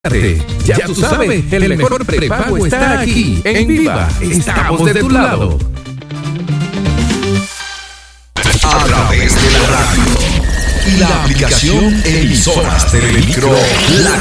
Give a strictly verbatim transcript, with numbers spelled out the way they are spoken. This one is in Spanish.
Ya, ya tú sabes, el, el mejor prepago está aquí. En Viva, estamos de tu lado. A través de la radio y la aplicación Emisoras Telemicro, la